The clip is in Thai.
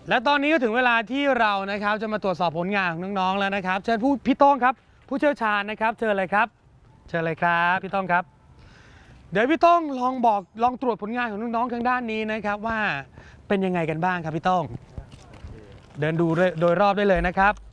และตอนนี้ก็ถึงเวลาที่เรานะครับจะมาตรวจสอบผลงานของน้องๆแล้วนะครับเชิญพี่โต้งครับผู้เชี่ยวชาญนะครับเชิญเลยครับเชิญเลยครับพี่โต้งครับเดี๋ยวพี่โต้งลองตรวจผลงานของน้องๆทางด้านนี้นะครับว่าเป็นยังไงกันบ้างครับพี่โต้งเดินดูโดยรอบได้เลยนะครับ